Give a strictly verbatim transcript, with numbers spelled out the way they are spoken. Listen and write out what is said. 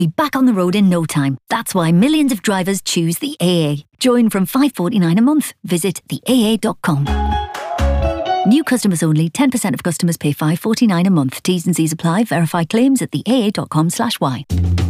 Be back on the road in no time. That's why millions of drivers choose the A A. Join from five dollars forty-nine a month. Visit the A A dot com. New customers only. ten percent of customers pay five dollars forty-nine a month. T's and C's apply. Verify claims at the A A dot com slash Y.